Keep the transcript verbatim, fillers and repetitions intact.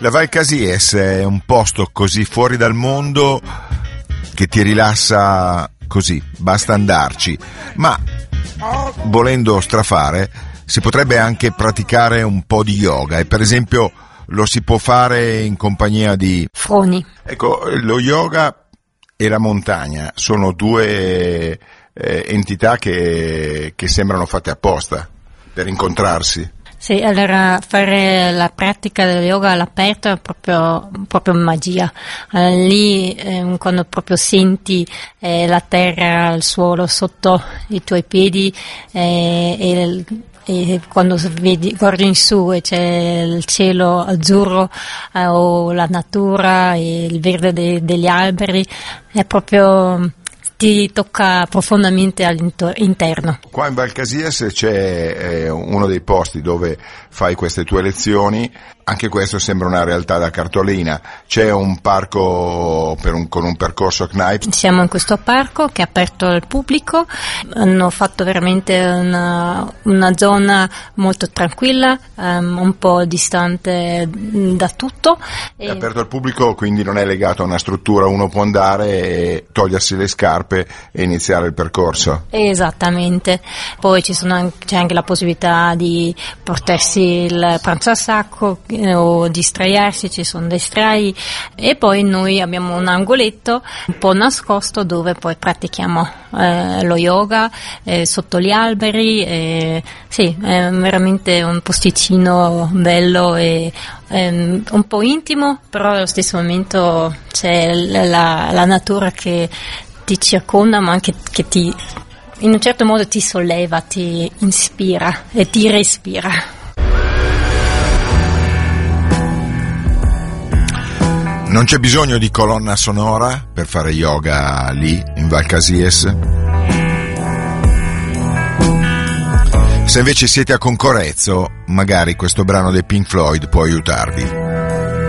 La Val Casies è un posto così fuori dal mondo che ti rilassa così, basta andarci, ma volendo strafare si potrebbe anche praticare un po' di yoga e per esempio lo si può fare in compagnia di Froni. Ecco, lo yoga e la montagna sono due eh, entità che, che sembrano fatte apposta per incontrarsi. Sì, allora fare la pratica dello yoga all'aperto è proprio, proprio magia. Allora, lì eh, quando proprio senti eh, la terra, il suolo sotto i tuoi piedi eh, e, e quando vedi, guardi in su e c'è il cielo azzurro eh, o la natura e il verde de, degli alberi, è proprio... ti tocca profondamente all'interno. Qua in Val Casies c'è eh, uno dei posti dove fai queste tue lezioni, anche questo sembra una realtà da cartolina, c'è un parco per un, con un percorso C N A I P. Siamo in questo parco che è aperto al pubblico, hanno fatto veramente una, una zona molto tranquilla, um, un po' distante da tutto. È aperto al pubblico, quindi non è legato a una struttura, uno può andare e togliersi le scarpe e iniziare il percorso. Esattamente, poi ci sono anche, c'è anche la possibilità di portarsi il pranzo a sacco eh, o distraiarsi, ci sono dei strai e poi noi abbiamo un angoletto un po' nascosto dove poi pratichiamo eh, lo yoga eh, sotto gli alberi, eh, sì, è veramente un posticino bello e eh, un po' intimo, però allo stesso momento c'è la, la natura che ti circonda ma anche che ti in un certo modo ti solleva, ti ispira e ti respira. Non c'è bisogno di colonna sonora per fare yoga lì in Val Casies? Se invece siete a Concorrezzo, magari questo brano dei Pink Floyd può aiutarvi.